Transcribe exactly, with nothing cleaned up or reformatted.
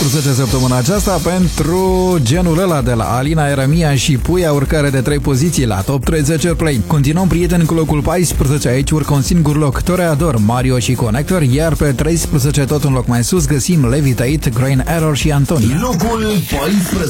paisprezece săptămâna aceasta pentru genul ăla de la Alina Eremia și Puia, urcare de trei poziții la Top treizeci Airplay. Continuăm, prieteni, cu locul paisprezece, aici urcă un singur loc Toreador, Mario și Connector, iar pe treisprezece, tot un loc mai sus, găsim Levitate, Grain Error și Antonia. Locul paisprezece.